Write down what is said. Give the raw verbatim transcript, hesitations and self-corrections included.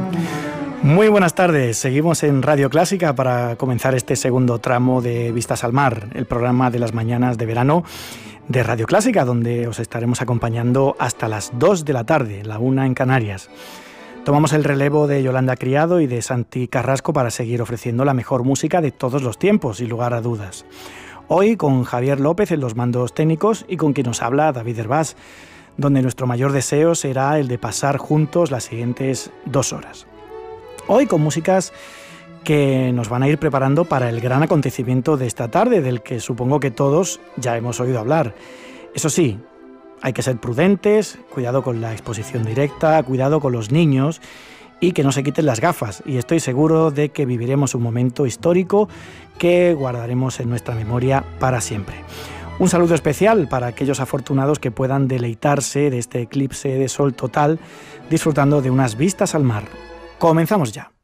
Muy buenas tardes, seguimos en Radio Clásica para comenzar este segundo tramo de Vistas al Mar, el programa de las mañanas de verano de Radio Clásica, donde os estaremos acompañando hasta las dos de la tarde, la una en Canarias. Tomamos el relevo de Yolanda Criado y de Santi Carrasco para seguir ofreciendo la mejor música de todos los tiempos, sin lugar a dudas. Hoy con Javier López en los mandos técnicos y con quien nos habla David Hervás, donde nuestro mayor deseo será el de pasar juntos las siguientes dos horas. Hoy con músicas que nos van a ir preparando para el gran acontecimiento de esta tarde, del que supongo que todos ya hemos oído hablar. Eso sí, hay que ser prudentes, cuidado con la exposición directa, cuidado con los niños y que no se quiten las gafas. Y estoy seguro de que viviremos un momento histórico que guardaremos en nuestra memoria para siempre. Un saludo especial para aquellos afortunados que puedan deleitarse de este eclipse de sol total, disfrutando de unas vistas al mar. Comenzamos ya.